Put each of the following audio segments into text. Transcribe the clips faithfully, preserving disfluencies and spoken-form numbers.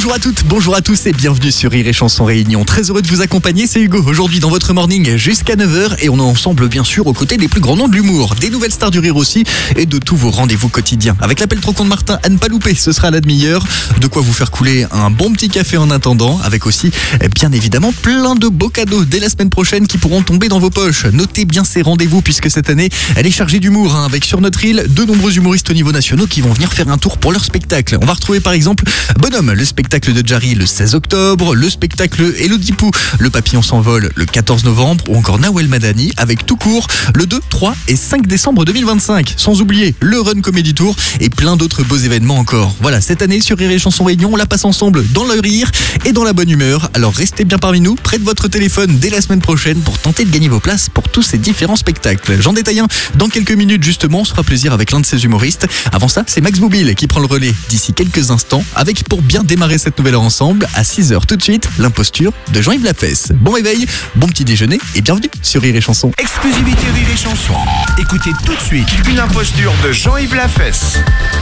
Bonjour à toutes, bonjour à tous et bienvenue sur Rire et Chanson Réunion. Très heureux de vous accompagner, c'est Hugo. Aujourd'hui dans votre morning jusqu'à neuf heures et on est ensemble bien sûr aux côtés des plus grands noms de l'humour, des nouvelles stars du rire aussi et de tous vos rendez-vous quotidiens. Avec l'appel trop con de Martin à ne pas louper, ce sera à la demi-heure. De quoi vous faire couler un bon petit café en attendant, avec aussi bien évidemment plein de beaux cadeaux dès la semaine prochaine qui pourront tomber dans vos poches. Notez bien ces rendez-vous puisque cette année elle est chargée d'humour hein, avec sur notre île de nombreux humoristes au niveau national qui vont venir faire un tour pour leur spectacle. On va retrouver par exemple Bonhomme, le spectacle de Jarry le seize octobre, le spectacle Elodie Pou, le papillon s'envole le quatorze novembre ou encore Nawel Madani avec Tout court le deux, trois et cinq décembre deux mille vingt-cinq. Sans oublier le Run Comedy Tour et plein d'autres beaux événements encore. Voilà, cette année sur Rire et Chanson Réunion, on la passe ensemble dans le rire et dans la bonne humeur. Alors restez bien parmi nous, près de votre téléphone dès la semaine prochaine pour tenter de gagner vos places pour tous ces différents spectacles. J'en détaille un dans quelques minutes justement, on se fera plaisir avec l'un de ces humoristes. Avant ça, c'est Max Boublil qui prend le relais d'ici quelques instants avec pour bien démarrer cette nouvelle heure ensemble à six heures tout de suite, l'imposture de Jean-Yves Lafesse. Bon réveil, bon petit déjeuner et bienvenue sur Rire et Chanson. Exclusivité Rire et Chanson. Écoutez tout de suite une imposture de Jean-Yves Lafesse.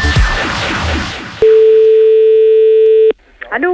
Allô ?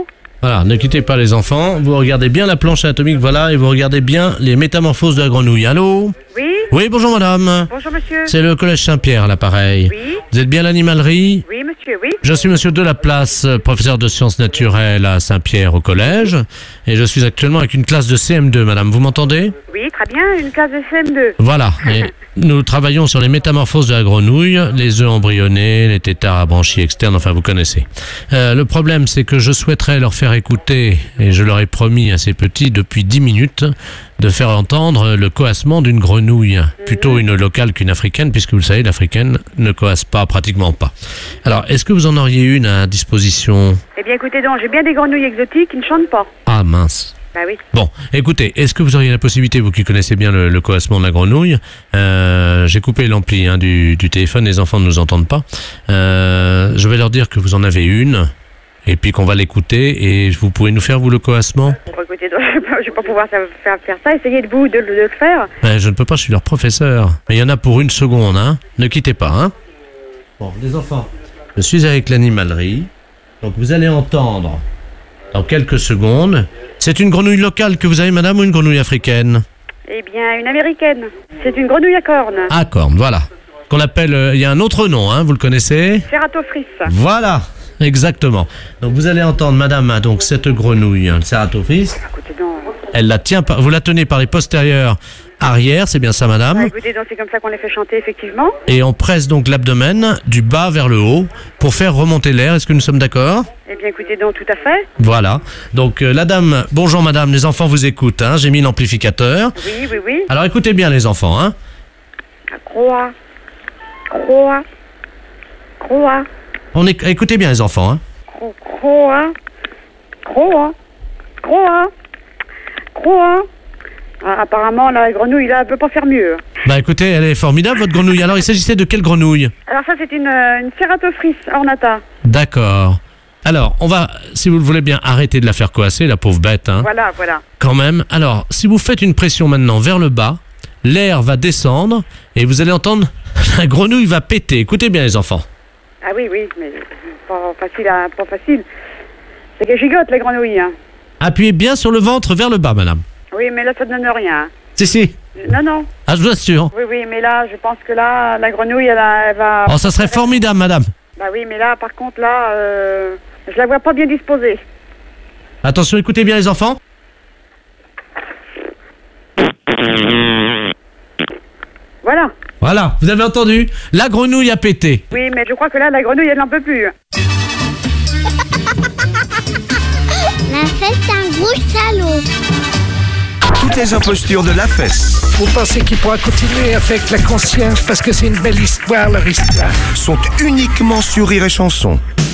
Voilà, ne quittez pas les enfants, vous regardez bien la planche atomique, voilà, et vous regardez bien les métamorphoses de la grenouille. Allô ? Oui ? Oui, bonjour madame. Bonjour monsieur. C'est le collège Saint-Pierre à l'appareil. Oui ? Vous êtes bien à l'animalerie ? Oui monsieur, oui. Je suis monsieur Delaplace, professeur de sciences naturelles à Saint-Pierre au collège, et je suis actuellement avec une classe de C M deux, madame, vous m'entendez ? Oui, très bien, une classe de C M deux. Voilà, et nous travaillons sur les métamorphoses de la grenouille, les œufs embryonnés, les têtards à branchies externes, enfin vous connaissez. Euh, le problème c'est que je souhaiterais leur faire écouter, et je leur ai promis à ces petits depuis dix minutes, de faire entendre le coassement d'une grenouille, plutôt une locale qu'une africaine, puisque vous le savez, l'africaine ne coasse pas, pratiquement pas. Alors, est-ce que vous en auriez une à disposition ? Eh bien écoutez donc, j'ai bien des grenouilles exotiques qui ne chantent pas. Ah mince. Bah oui. Bon, écoutez, est-ce que vous auriez la possibilité, vous qui connaissez bien le, le coassement de la grenouille, euh, j'ai coupé l'ampli hein, du, du téléphone, les enfants ne nous entendent pas, euh, je vais leur dire que vous en avez une, et puis qu'on va l'écouter, et vous pouvez nous faire, vous, le coassement ? Bon, écoutez donc, je ne vais pas pouvoir faire, faire ça, essayez de vous de, de le faire. euh, Je ne peux pas, je suis leur professeur. Mais il y en a pour une seconde, hein. Ne quittez pas, hein. Bon, les enfants, je suis avec l'animalerie, donc vous allez entendre dans quelques secondes. C'est une grenouille locale que vous avez, madame, ou une grenouille africaine ? Eh bien, une américaine. C'est une grenouille à cornes. À cornes, voilà. Qu'on appelle, euh, il y a un autre nom, hein, vous le connaissez ? Ceratophrys. Voilà, exactement. Donc vous allez entendre, madame, a donc cette grenouille, hein, le Ceratophrys. Écoutez donc. Elle la tient par, vous la tenez par les postérieurs arrière, c'est bien ça, madame ? Ah, écoutez donc, c'est comme ça qu'on les fait chanter, effectivement. Et on presse donc l'abdomen du bas vers le haut pour faire remonter l'air. Est-ce que nous sommes d'accord ? Eh bien, écoutez donc, tout à fait. Voilà. Donc euh, la dame, bonjour madame, les enfants vous écoutent, hein, j'ai mis l'amplificateur. Oui, oui, oui. Alors écoutez bien les enfants, hein. Croix. Croix. Croix. On est, écoutez bien les enfants, hein. Cro- Croix. Croix. Croix. Croix. Ah, apparemment, la grenouille, là, elle peut pas faire mieux. Bah écoutez, elle est formidable votre grenouille. Alors il s'agissait de quelle grenouille ? Alors ça, c'est une, euh, une Ceratophrys ornata. D'accord. Alors, on va, si vous le voulez bien, arrêter de la faire coasser, la pauvre bête, hein. Voilà, voilà. Quand même. Alors, si vous faites une pression maintenant vers le bas, l'air va descendre et vous allez entendre la grenouille va péter. Écoutez bien les enfants. Ah oui, oui, mais pas facile, à, pas facile. C'est qu'elle gigote, les grenouilles. Hein. Appuyez bien sur le ventre vers le bas, madame. Oui, mais là, ça ne donne rien. Hein. Si, si. Non, non. Ah, je vous assure. Oui, oui, mais là, je pense que là, la grenouille, elle, a- elle va... Oh, ça serait formidable, madame. Bah oui, mais là, par contre, là, euh, je la vois pas bien disposée. Attention, écoutez bien les enfants. Voilà. Voilà, vous avez entendu. La grenouille a pété. Oui, mais je crois que là, la grenouille, elle n'en peut plus. La fête, c'est un gros salaud. Toutes les impostures de Lafesse Vous pensez qu'il pourra continuer avec la conscience parce que c'est une belle histoire, leur histoire. sont uniquement sur Rire et Chanson.